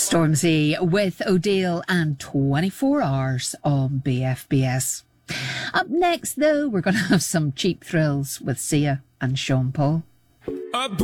Stormzy with O'Deal and 24 Hours on BFBS. Up next, though, we're going to have some cheap thrills with Sia and Sean Paul.